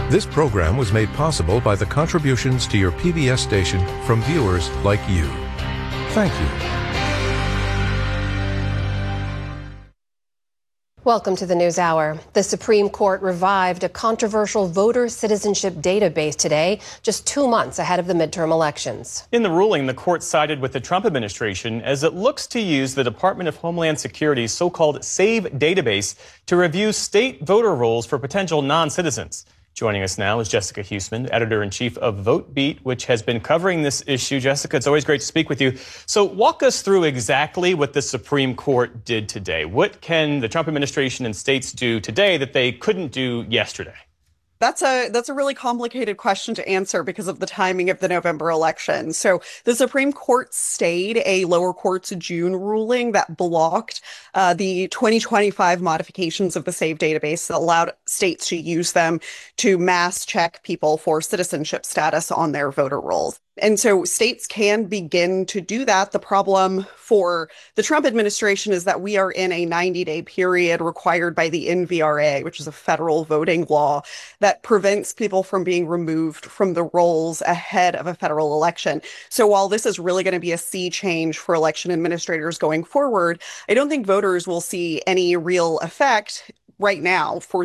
This program was made possible by the contributions to your PBS station from viewers like you. Thank you. Welcome to the NewsHour. The Supreme Court revived a controversial voter citizenship database today, just 2 months ahead of the midterm elections. In the ruling, the court sided with the Trump administration as it looks to use the Department of Homeland Security's so-called SAVE database to review state voter rolls for potential non-citizens. Joining us now is Jessica Huseman, editor-in-chief of VoteBeat, which has been covering this issue. Jessica, it's always great to speak with you. So walk us through exactly what the Supreme Court did today. What can the Trump administration and states do today that they couldn't do yesterday? That's a really complicated question to answer because of the timing of the November election. So the Supreme Court stayed a lower court's June ruling that blocked the 2025 modifications of the SAVE database that allowed states to use them to mass check people for citizenship status on their voter rolls. And so states can begin to do that. The problem for the Trump administration is that we are in a 90-day period required by the NVRA, which is a federal voting law that prevents people from being removed from the rolls ahead of a federal election. So while this is really going to be a sea change for election administrators going forward, I don't think voters will see any real effect right now for